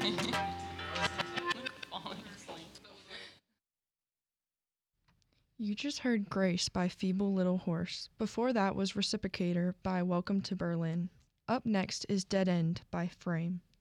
Falling asleep. You just heard Grace by Feeble Little Horse. Before that was Reciprocator by Welcome to Berlin. Up next is Dead End by Frame.